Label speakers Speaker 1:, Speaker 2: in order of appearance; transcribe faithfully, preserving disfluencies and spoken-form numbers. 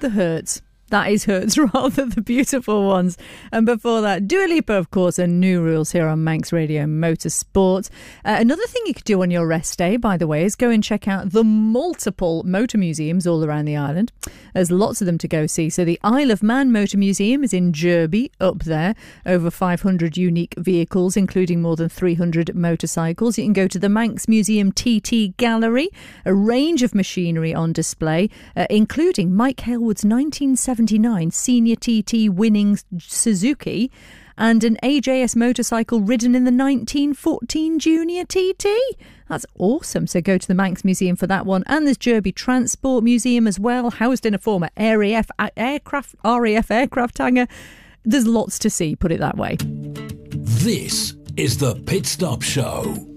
Speaker 1: the Hertz. That is Hertz rather, the beautiful ones. And before that, Dua Lipa, of course, and New Rules here on Manx Radio Motorsport. Uh, another thing you could do on your rest day, by the way, is go and check out the multiple motor museums all around the island. There's lots of them to go see. So the Isle of Man Motor Museum is in Derby, up there. Over five hundred unique vehicles, including more than three hundred motorcycles. You can go to the Manx Museum T T Gallery, a range of machinery on display, uh, including Mike Halewood's nineteen seventy-nine Senior T T winning Suzuki and an A J S motorcycle ridden in the nineteen fourteen Junior T T. That's awesome. So go to the Manx Museum for that one. And there's Derby Transport Museum as well, housed in a former R A F aircraft, R A F aircraft hangar. There's lots to see, put it that way.
Speaker 2: This is the Pit Stop Show.